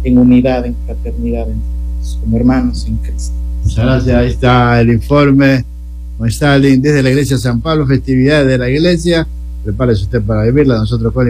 en unidad, en fraternidad, como hermanos en Cristo. Muchas gracias. Ahí está el informe. Desde la iglesia San Pablo, festividades de la iglesia. Prepárese usted para vivirla. Nosotros con